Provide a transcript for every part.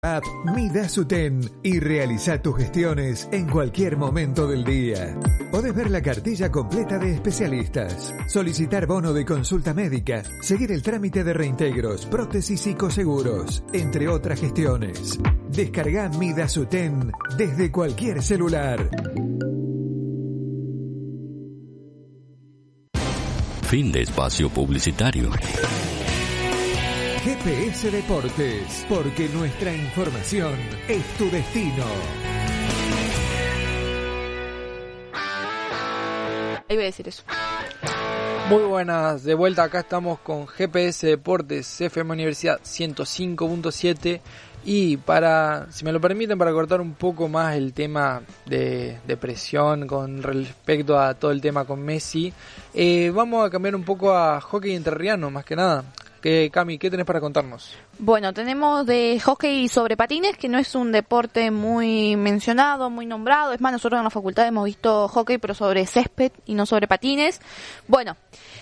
App Midasuten y realiza tus gestiones en cualquier momento del día. Podés ver la cartilla completa de especialistas, solicitar bono de consulta médica, seguir el trámite de reintegros, prótesis y coseguros, entre otras gestiones. Descarga Midasuten desde cualquier celular. Fin de espacio publicitario. GPS Deportes, porque nuestra información es tu destino. Ahí voy a decir eso. Muy buenas, de vuelta acá estamos con GPS Deportes, FM Universidad 105.7 y si me lo permiten, para cortar un poco más el tema de presión con respecto a todo el tema con Messi, vamos a cambiar un poco a hockey entrerriano más que nada. Cami, ¿qué tenés para contarnos? Bueno, tenemos de hockey sobre patines, que no es un deporte muy mencionado, muy nombrado. Es más, nosotros en la facultad hemos visto hockey, pero sobre césped y no sobre patines. Bueno,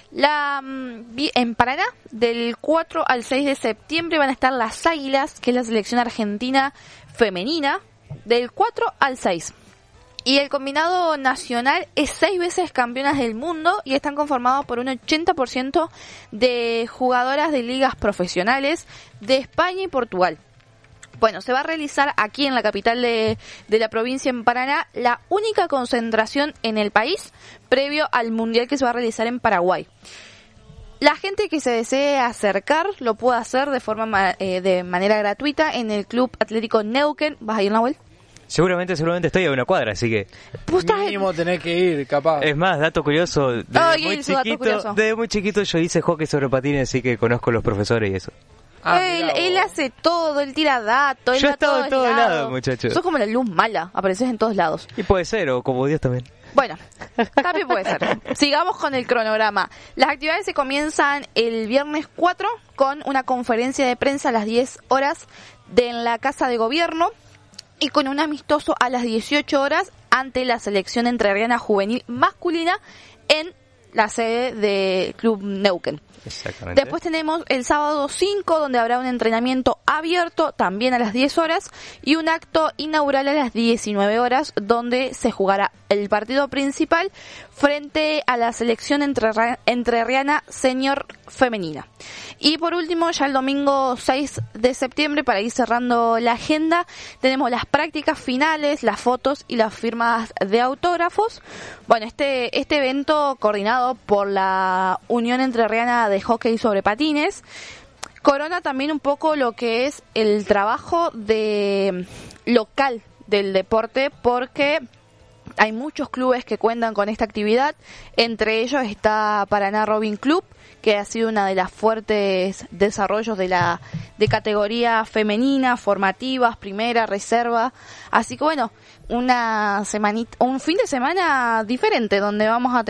en Paraná, del 4 al 6 de septiembre van a estar las Águilas, que es la selección argentina femenina, del 4 al 6. Y el combinado nacional es 6 veces campeonas del mundo y están conformados por un 80% de jugadoras de ligas profesionales de España y Portugal. Bueno, se va a realizar aquí en la capital de la provincia, en Paraná, la única concentración en el país previo al mundial que se va a realizar en Paraguay. La gente que se desee acercar lo puede hacer de manera gratuita en el Club Atlético Neuquén. ¿Vas a ir, Nahuel? Seguramente estoy a una cuadra, así que... Mínimo tenés que ir, capaz. Es más, dato curioso, desde muy chiquito yo hice hockey sobre patines, así que conozco a los profesores y eso. Él hace todo, él tira datos. Yo he estado en todos lados, muchachos. Sos como la luz mala, apareces en todos lados. Y puede ser, o como Dios también. Bueno, también puede ser. Sigamos con el cronograma. Las actividades se comienzan el viernes 4 con una conferencia de prensa a las 10 horas en la Casa de Gobierno, y con un amistoso a las 18 horas ante la selección entrerriana juvenil masculina en la sede del Club Neuquén. Exactamente. Después tenemos el sábado 5, donde habrá un entrenamiento abierto también a las 10 horas y un acto inaugural a las 19 horas, donde se jugará el partido principal frente a la selección entrerriana senior femenina. Y por último, ya el domingo 6 de septiembre, para ir cerrando la agenda, tenemos las prácticas finales, las fotos y las firmas de autógrafos. Bueno, este evento, coordinado por la Unión Entrerriana de Hockey sobre Patines, corona también un poco lo que es el trabajo local del deporte, porque hay muchos clubes que cuentan con esta actividad. Entre ellos está Paraná Rowing Club, que ha sido una de las fuertes desarrollos de categoría femenina, formativas, primera, reserva. Así que bueno, un fin de semana diferente, donde vamos a tener